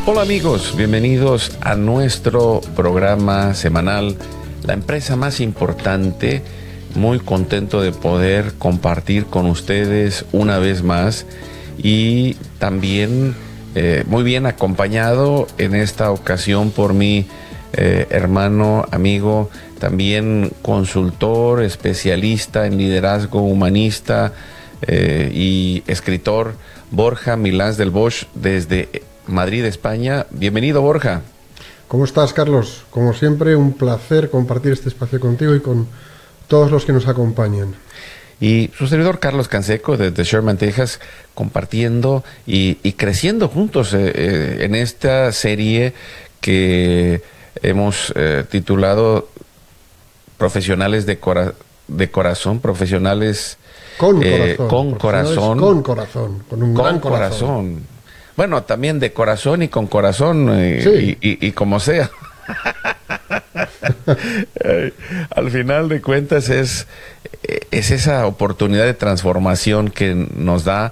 Hola amigos, bienvenidos a nuestro programa semanal, la empresa más importante. Muy contento de poder compartir con ustedes una vez más y también muy bien acompañado en esta ocasión por mi hermano, amigo, también consultor, especialista en liderazgo humanista y escritor, Borja Milans del Bosch, desde Madrid, España. Bienvenido, Borja. ¿Cómo estás, Carlos? Como siempre, un placer compartir este espacio contigo y con todos los que nos acompañan. Y su servidor Carlos Canseco desde Sherman, Texas, compartiendo y creciendo juntos en esta serie que hemos titulado Profesionales de Corazón, profesionales con corazón, con corazón, con corazón, con un gran corazón. Bueno, también de corazón y con corazón Sí. y como sea. Al final de cuentas es esa oportunidad de transformación que nos da